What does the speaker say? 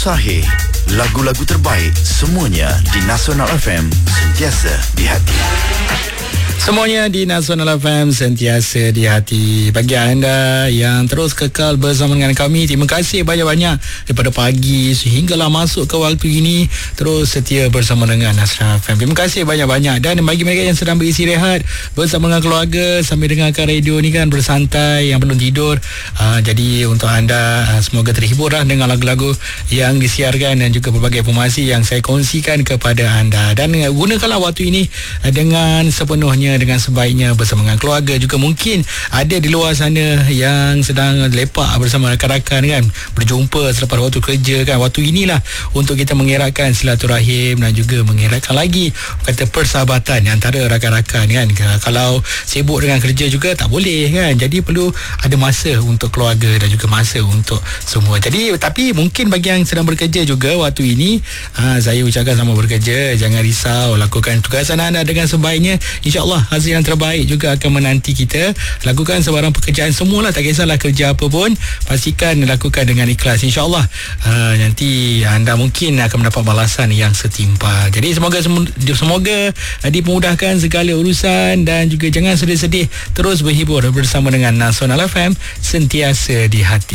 Sahih. Lagu-lagu terbaik semuanya di Nasional FM, sentiasa di hati. Semuanya di Nasional FM, sentiasa di hati. Bagi anda yang terus kekal bersama dengan kami, terima kasih banyak-banyak daripada pagi sehinggalah masuk ke waktu ini terus setia bersama dengan Nasional FM. Terima kasih banyak-banyak. Dan bagi mereka yang sedang berisi rehat bersama dengan keluarga sambil dengarkan radio ni kan, bersantai, yang belum tidur, jadi untuk anda semoga terhibur lah dengan lagu-lagu yang disiarkan dan juga berbagai informasi yang saya kongsikan kepada anda. Dan gunakanlah waktu ini dengan sepenuhnya, dengan sebaiknya bersama dengan keluarga. Juga mungkin ada di luar sana yang sedang lepak bersama rakan-rakan kan, berjumpa selepas waktu kerja kan. Waktu inilah untuk kita mengeratkan silaturahim dan juga mengeratkan lagi kata persahabatan antara rakan-rakan kan. Kalau sibuk dengan kerja juga tak boleh kan, jadi perlu ada masa untuk keluarga dan juga masa untuk semua. Jadi tapi mungkin bagi yang sedang bekerja juga waktu ini, saya ucapkan selamat bekerja, jangan risau, lakukan tugasan anda dengan sebaiknya, insya-Allah hasil yang terbaik juga akan menanti kita. Lakukan sebarang pekerjaan semualah, tak kisahlah kerja apa pun, pastikan lakukan dengan ikhlas, insya-Allah nanti anda mungkin akan mendapat balasan yang setimpal. Jadi semoga dipermudahkan segala urusan dan juga jangan sedih-sedih, terus berhibur bersama dengan Nasional FM, sentiasa di hati.